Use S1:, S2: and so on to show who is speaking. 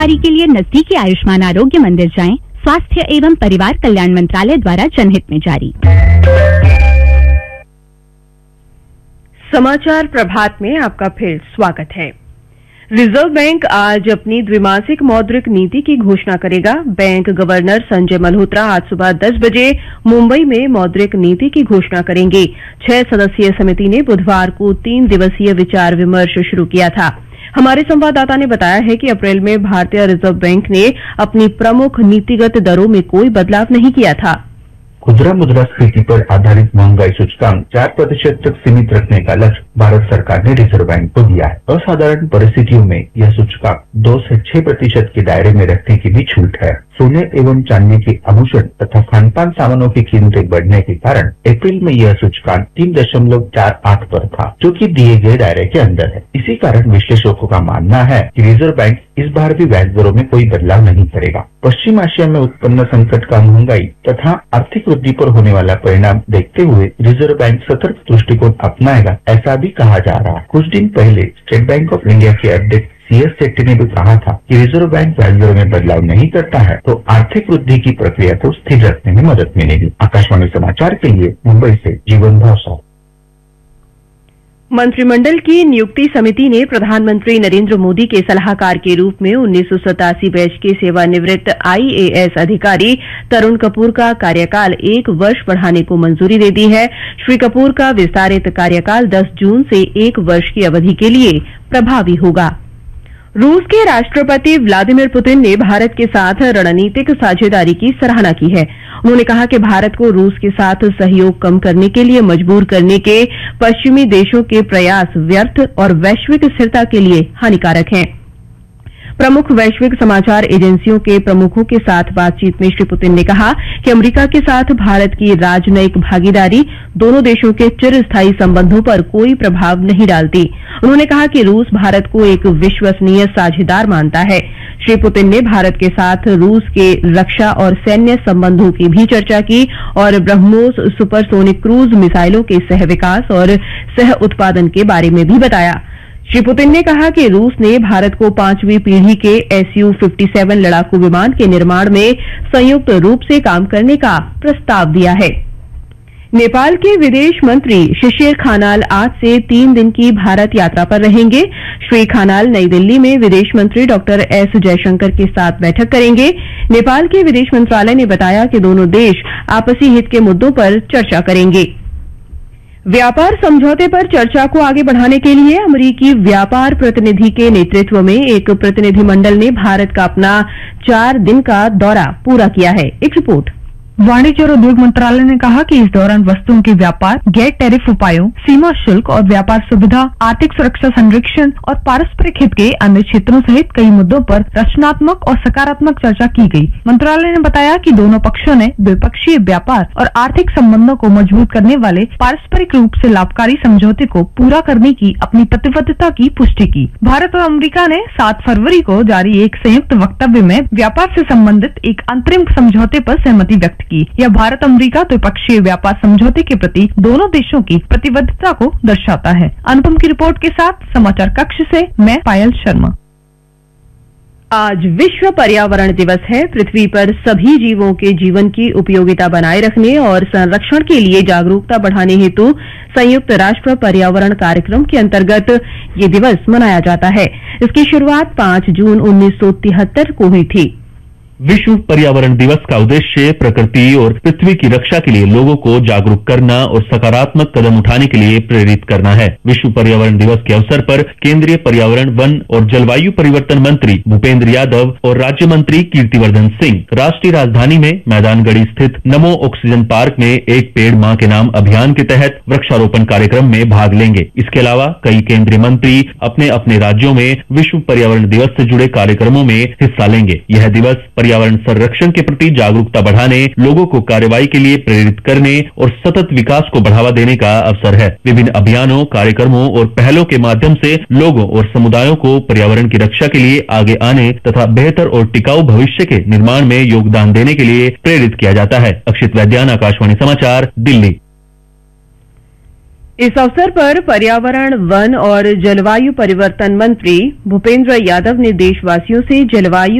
S1: जानकारी के लिए नजदीकी आयुष्मान आरोग्य मंदिर जाएं। स्वास्थ्य एवं परिवार कल्याण मंत्रालय द्वारा जनहित में जारी।
S2: समाचार प्रभात में आपका फिर स्वागत है। रिजर्व बैंक आज अपनी द्विमासिक मौद्रिक नीति की घोषणा करेगा। बैंक गवर्नर संजय मल्होत्रा आज सुबह 10 बजे मुंबई में मौद्रिक नीति की घोषणा करेंगे। 6 सदस्यीय समिति ने बुधवार को 3 दिवसीय विचार विमर्श शुरू किया था। हमारे संवाददाता ने बताया है कि अप्रैल में भारतीय रिजर्व बैंक ने अपनी प्रमुख नीतिगत दरों में कोई बदलाव नहीं किया था।
S3: खुदरा मुद्रास्फीति पर आधारित महंगाई सूचकांक 4% तक सीमित रखने का लक्ष्य भारत सरकार ने रिजर्व बैंक को दिया है। असाधारण परिस्थितियों में यह सूचकांक 2 से 6% के दायरे में रखने की भी छूट है। सोने एवं चांदी के आभूषण तथा खानपान सामानों की कीमतें बढ़ने के कारण अप्रैल में यह सूचकांक 3.48 पर था, जो कि दिए गए दायरे के अंदर है। इसी कारण विश्लेषकों का मानना है कि रिजर्व बैंक इस बार भी ब्याज दरों में कोई बदलाव नहीं करेगा। पश्चिम एशिया में उत्पन्न संकट का महंगाई तथा आर्थिक वृद्धि पर होने वाला परिणाम देखते हुए रिजर्व बैंक सतर्क दृष्टिकोण अपनाएगा, ऐसा भी कहा जा रहा है। कुछ दिन पहले स्टेट बैंक ऑफ इंडिया के अध्यक्ष CS सेट्टी ने भी कहा था कि रिजर्व बैंक ब्याज दरों में बदलाव नहीं करता है तो आर्थिक वृद्धि की प्रक्रिया को स्थिर रखने में मदद मिलेगी। आकाशवाणी समाचार के लिए मुंबई से जीवन भावसार।
S2: मंत्रिमंडल की नियुक्ति समिति ने प्रधानमंत्री नरेंद्र मोदी के सलाहकार के रूप में 1987 बैच के सेवानिवृत्त IAS अधिकारी तरुण कपूर का कार्यकाल 1 वर्ष बढ़ाने को मंजूरी दे दी है। श्री कपूर का विस्तारित कार्यकाल 10 जून से 1 वर्ष की अवधि के लिए प्रभावी होगा। रूस के राष्ट्रपति व्लादिमीर पुतिन ने भारत के साथ रणनीतिक साझेदारी की सराहना की है। उन्होंने कहा कि भारत को रूस के साथ सहयोग कम करने के लिए मजबूर करने के पश्चिमी देशों के प्रयास व्यर्थ और वैश्विक स्थिरता के लिए हानिकारक हैं। प्रमुख वैश्विक समाचार एजेंसियों के प्रमुखों के साथ बातचीत में श्री पुतिन ने कहा कि अमेरिका के साथ भारत की राजनयिक भागीदारी दोनों देशों के चिरस्थायी संबंधों पर कोई प्रभाव नहीं डालती। उन्होंने कहा कि रूस भारत को एक विश्वसनीय साझेदार मानता है। श्री पुतिन ने भारत के साथ रूस के रक्षा और सैन्य संबंधों की भी चर्चा की और ब्रह्मोस सुपरसोनिक क्रूज मिसाइलों के सह विकास और सह उत्पादन के बारे में भी बताया। श्री पुतिन ने कहा कि रूस ने भारत को 5वीं पीढ़ी के Su-57 लड़ाकू विमान के निर्माण में संयुक्त रूप से काम करने का प्रस्ताव दिया है। नेपाल के विदेश मंत्री शिशिर खानाल आज से 3 दिन की भारत यात्रा पर रहेंगे। श्री खानाल नई दिल्ली में विदेश मंत्री डॉक्टर S जयशंकर के साथ बैठक करेंगे। नेपाल के विदेश मंत्रालय ने बताया कि दोनों देश आपसी हित के मुद्दों पर चर्चा करेंगे। व्यापार समझौते पर चर्चा को आगे बढ़ाने के लिए अमेरिकी व्यापार प्रतिनिधि के नेतृत्व में एक प्रतिनिधिमंडल ने भारत का अपना 4 दिन का दौरा पूरा किया है। एक रिपोर्ट।
S4: वाणिज्य और उद्योग मंत्रालय ने कहा कि इस दौरान वस्तुओं के व्यापार, गैर टैरिफ उपायों, सीमा शुल्क और व्यापार सुविधा, आर्थिक सुरक्षा संरक्षण और पारस्परिक हित के अन्य क्षेत्रों सहित कई मुद्दों पर रचनात्मक और सकारात्मक चर्चा की गई। मंत्रालय ने बताया कि दोनों पक्षों ने द्विपक्षीय व्यापार और आर्थिक संबंधों को मजबूत करने वाले पारस्परिक रूप से लाभकारी समझौते को पूरा करने की अपनी प्रतिबद्धता की पुष्टि की। भारत और अमेरिका ने 7 फरवरी को जारी एक संयुक्त वक्तव्य में व्यापार से संबंधित एक अंतरिम समझौते पर सहमति व्यक्त की। यह भारत अमेरिका द्विपक्षीय व्यापार समझौते के प्रति दोनों देशों की प्रतिबद्धता को दर्शाता है। अनुपम की रिपोर्ट के साथ समाचार कक्ष से मैं पायल शर्मा।
S2: आज विश्व पर्यावरण दिवस है। पृथ्वी पर सभी जीवों के जीवन की उपयोगिता बनाए रखने और संरक्षण के लिए जागरूकता बढ़ाने हेतु संयुक्त राष्ट्र पर्यावरण कार्यक्रम के अंतर्गत ये दिवस मनाया जाता है। इसकी शुरुआत 5 जून 1973 को हुई थी।
S5: विश्व पर्यावरण दिवस का उद्देश्य प्रकृति और पृथ्वी की रक्षा के लिए लोगों को जागरूक करना और सकारात्मक कदम उठाने के लिए प्रेरित करना है। विश्व पर्यावरण दिवस के अवसर पर केंद्रीय पर्यावरण, वन और जलवायु परिवर्तन मंत्री भूपेंद्र यादव और राज्य मंत्री कीर्तिवर्धन सिंह राष्ट्रीय राजधानी में मैदानगढ़ी स्थित नमो ऑक्सीजन पार्क में एक पेड़ मां के नाम अभियान के तहत वृक्षारोपण कार्यक्रम में भाग लेंगे। इसके अलावा कई केंद्रीय मंत्री अपने अपने राज्यों में विश्व पर्यावरण दिवस से जुड़े कार्यक्रमों में हिस्सा लेंगे। यह दिवस पर्यावरण संरक्षण के प्रति जागरूकता बढ़ाने, लोगों को कार्रवाई के लिए प्रेरित करने और सतत विकास को बढ़ावा देने का अवसर है। विभिन्न अभियानों, कार्यक्रमों और पहलों के माध्यम से लोगों और समुदायों को पर्यावरण की रक्षा के लिए आगे आने तथा बेहतर और टिकाऊ भविष्य के निर्माण में योगदान देने के लिए प्रेरित किया जाता है। अक्षित वैद्यान, आकाशवाणी समाचार, दिल्ली।
S2: इस अवसर पर पर्यावरण, वन और जलवायु परिवर्तन मंत्री भूपेंद्र यादव ने देशवासियों से जलवायु